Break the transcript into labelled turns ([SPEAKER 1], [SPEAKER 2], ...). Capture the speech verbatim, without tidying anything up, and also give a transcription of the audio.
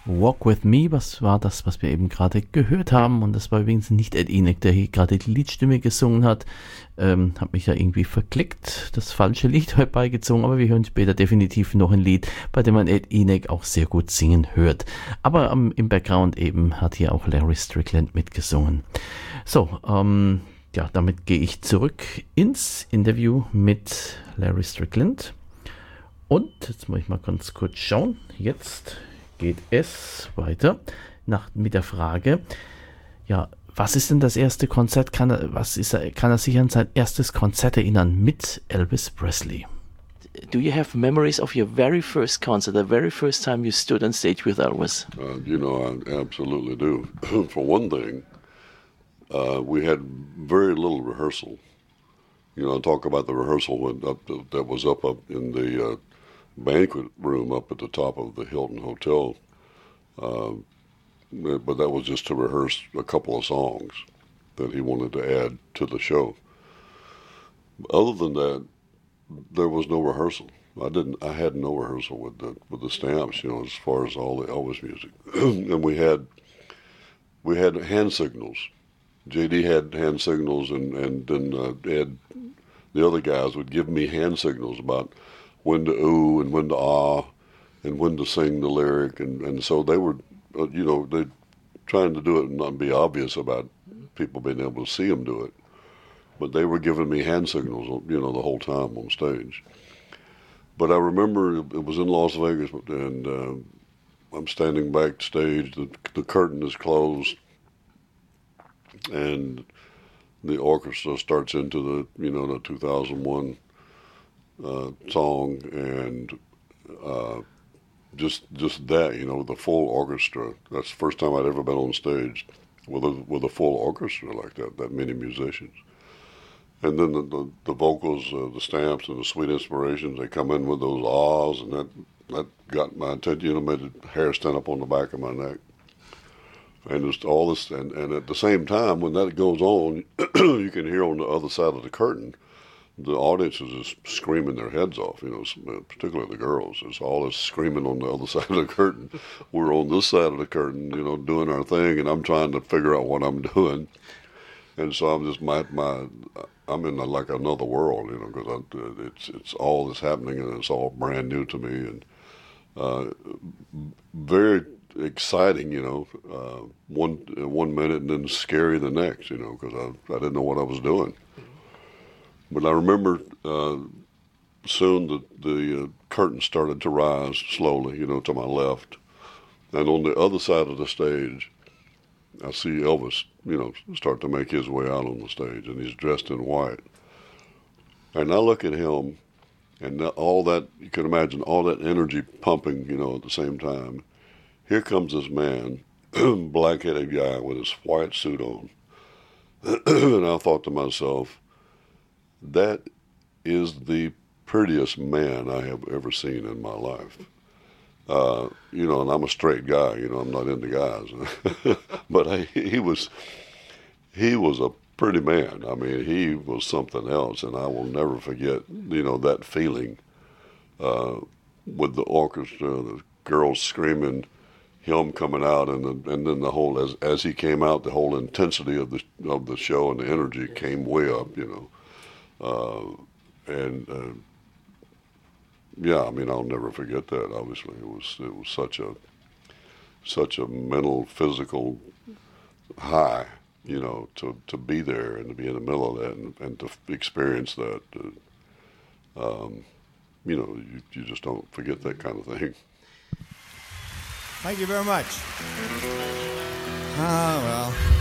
[SPEAKER 1] Walk With Me, was war das, was wir eben gerade gehört haben, und das war übrigens nicht Ed Enoch, der hier gerade die Liedstimme gesungen hat, ähm, hat mich da irgendwie verklickt, das falsche Lied herbeigezogen, aber wir hören später definitiv noch ein Lied, bei dem man Ed Enoch auch sehr gut singen hört, aber ähm, im Background eben hat hier auch Larry Strickland mitgesungen. So, ähm, ja, damit gehe ich zurück ins Interview mit Larry Strickland und jetzt muss ich mal ganz kurz schauen, jetzt geht es weiter nach, mit der Frage, ja, was ist denn das erste Konzert, kann er, was ist er, kann er sich an sein erstes Konzert erinnern mit Elvis Presley?
[SPEAKER 2] Do you have memories of your very first concert, the very first time you stood on stage with Elvis?
[SPEAKER 3] Uh, you know, I absolutely do. For one thing, uh, we had very little rehearsal. You know, I talk about the rehearsal when up to, that was up, up in the uh, banquet room up at the top of the Hilton Hotel, uh, but that was just to rehearse a couple of songs that he wanted to add to the show. Other than that, there was no rehearsal. I didn't. I had no rehearsal with the with the Stamps, you know, as far as all the Elvis music, and we had we had hand signals. J D had hand signals, and and then uh, Ed, the other guys would give me hand signals about when to ooh and when to ah, and when to sing the lyric, and, and so they were, uh, you know, they trying to do it and not be obvious about people being able to see them do it, but they were giving me hand signals, you know, the whole time on stage. But I remember it was in Las Vegas, and uh, I'm standing backstage. The, the curtain is closed, and the orchestra starts into the, you know, the two thousand one uh, song, and uh, just just that, you know, the full orchestra. That's the first time I'd ever been on stage with a with a full orchestra like that, that many musicians. And then the, the, the vocals, uh, the Stamps and the Sweet Inspirations, they come in with those ahs, and that, that got my attention, you know, made the hair stand up on the back of my neck. And just all this, and, and at the same time, when that goes on, you can hear on the other side of the curtain, the audience is just screaming their heads off, you know, particularly the girls. There's all this screaming on the other side of the curtain. We're on this side of the curtain, you know, doing our thing, and I'm trying to figure out what I'm doing. And so I'm just, my, my, I'm in a, like another world, you know, because it's it's all that's happening, and it's all brand new to me, and uh, very exciting, you know, uh, one one minute and then scary the next, you know, because I, I didn't know what I was doing. But I remember uh, soon the, the uh, curtain started to rise slowly, you know, to my left. And on the other side of the stage, I see Elvis, you know, start to make his way out on the stage, and he's dressed in white. And I look at him, and all that, you can imagine all that energy pumping, you know, at the same time. Here comes this man, black-headed guy with his white suit on. And I thought to myself, that is the prettiest man I have ever seen in my life. Uh, you know, and I'm a straight guy, you know, I'm not into guys. But I, he was, he was a pretty man. I mean, he was something else, and I will never forget, you know, that feeling uh, with the orchestra, the girls screaming, him coming out, and the, and then the whole, as as he came out, the whole intensity of the of the show and the energy came way up, you know. Uh, and uh, yeah, I mean, I'll never forget that. Obviously, it was it was such a such a mental, physical high, you know, to, to be there and to be in the middle of that, and, and to experience that. Uh, um, you know, you, you just don't forget that kind of thing.
[SPEAKER 4] Thank you very much. Ah, well.